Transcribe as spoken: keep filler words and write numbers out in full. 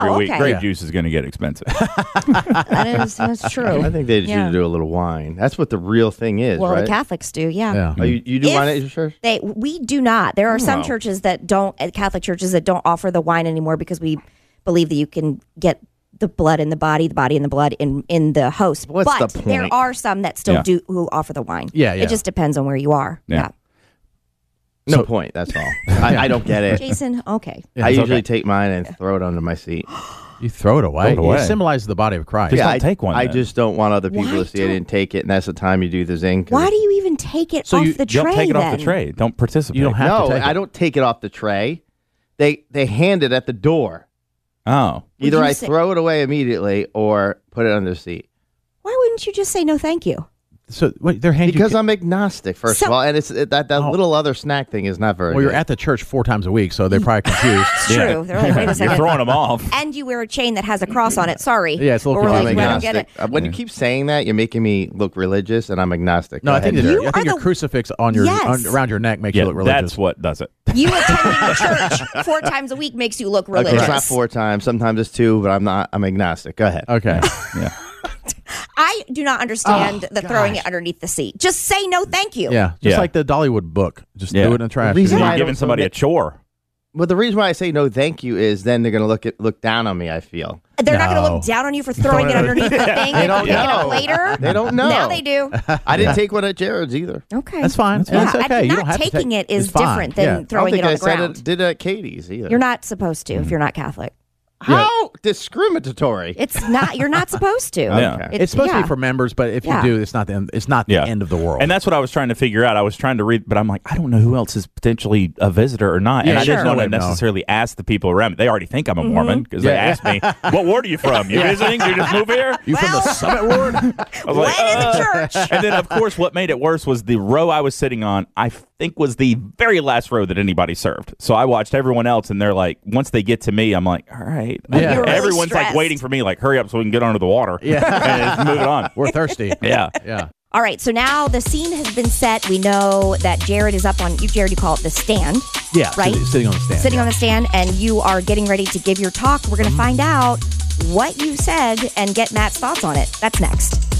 oh, week, okay. grape Yeah. juice is going to get expensive. That is that's true. I think they Yeah. should do a little wine. That's what the real thing is, Well, right? the Catholics do, yeah. Yeah. Oh, you, you do If wine at your church? They we do not. There are some Oh. churches that don't, uh, Catholic churches that don't offer the wine anymore because we believe that you can get the blood in the body, the body in the blood in in the host. What's but the there point? are some that still Yeah. do who offer the wine. Yeah, yeah. It just depends on where you are. Yeah. No So- point. That's all. I, I don't get it. Jason, okay. Yeah, I it's usually okay. take mine and throw it under my seat. You throw it away. Throw it away. It symbolizes the body of Christ. Just don't I, take one, I then. just don't want other people Why to see I don't- didn't take it, and that's the time you do the zing. 'cause Why it's- do you even take it So off you- the You tray don't take it then? off the tray. Don't participate. You don't have No, to take I it. don't take it off the tray. They they hand it at the door. Oh. Would Either you I say- throw it away immediately or put it under the seat. Why wouldn't you just say no thank you? So wait, they're handing Because you. I'm agnostic, first So- of all, and it's it, that that Oh. little other snack thing is not very. Well, you're good. at the church four times a week, so they're probably confused. It's Yeah. true. They're like, wait a You're second. throwing them off. And you wear a chain that has a cross on it. Sorry. Yeah, it's a little Or I'm like, confusing. I don't get agnostic. it. Uh, When you keep saying that, you're making me look religious, and I'm agnostic. No, Go I think ahead, that, Jared. You I think are your the- crucifix on your Yes. on, around your neck makes Yeah, you look religious. that's what does it. You attending the church four times a week makes you look religious. It's not four times. Sometimes it's two, but I'm not. I'm agnostic. Go ahead. Okay. Yeah. I do not understand Oh, the throwing gosh. it underneath the seat. Just say no thank you. Yeah. Just Yeah. like the Dollywood book. Just Yeah. threw it in the trash. reason You're why I giving don't somebody throw a chore. Well, the reason why I say no, thank you, is then they're going to look at look down on me. I feel They're not going to No. look down on you for throwing it underneath the thing. They don't pick it up know. later. they don't know. Now they do. I didn't take one at Jared's either. Okay. That's fine. Yeah, That's okay. and You not don't have to taking take- it is it's fine. different than Yeah. I don't throwing think it on I the said ground. it, did it at Katie's either. You're not supposed to if you're not Catholic. How discriminatory. It's not. You're not supposed to. Yeah. Okay. It's supposed to yeah. be for members, but if Yeah. you do, it's not the end, it's not the Yeah. end of the world. And that's what I was trying to figure out. I was trying to read, but I'm like, I don't know who else is potentially a visitor or not. Yeah, and I sure. didn't want No to way, no. necessarily ask the people around me. They already think I'm a Mm-hmm. Mormon because Yeah, they yeah. asked me, what ward are you from? You visiting? You just move here? you from the Well- Summit Ward? I was like, When in the "Uh." church. And then, of course, what made it worse was the row I was sitting on, I think was the very last row that anybody served. So I watched everyone else, and they're like, once they get to me, I'm like, all right. Yeah. You're really Everyone's like stressed. waiting for me, like, hurry up so we can get onto the water. Yeah. And just move it on. We're thirsty. Yeah. Yeah. All right. So now the scene has been set. We know that Jared is up on you. Jared, you call it the stand. Yeah. Right? Sitting, sitting on the stand. Sitting yeah. on the stand, and you are getting ready to give your talk. We're going to find out what you said and get Matt's thoughts on it. That's next.